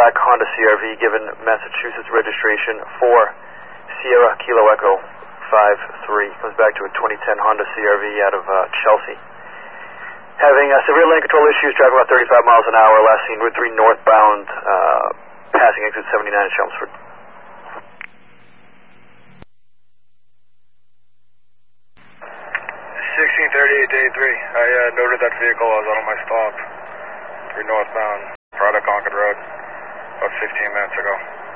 black Honda CRV given Massachusetts registration for Sierra Kilo Echo 53. Comes back to a 2010 Honda CRV out of Chelsea. Having severe lane control issues, driving about 35 miles an hour, last seen Route 3 northbound, passing exit 79 in Chelmsford. 1638 day 3. I noted that vehicle. I was on my stop. 3 northbound, Prado Concord Road, about 15 minutes ago.